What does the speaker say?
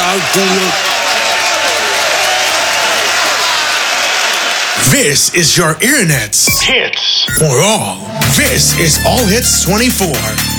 This is your internet's hits for all. This is All Hits 24.